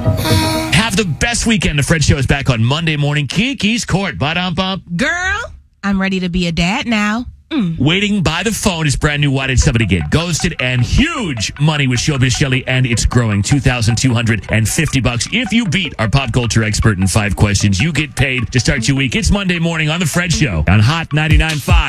Have the best weekend. The Fred Show is back on Monday morning. Kiki's Court. Ba-dum-bum. Girl, I'm ready to be a dad now. Waiting by the phone is brand new. Why Did Somebody Get Ghosted? And huge money with Showbiz Shelley, and it's growing. $2,250. If you beat our pop culture expert in 5 questions, you get paid to start your week. It's Monday morning on The Fred Show on Hot 99.5.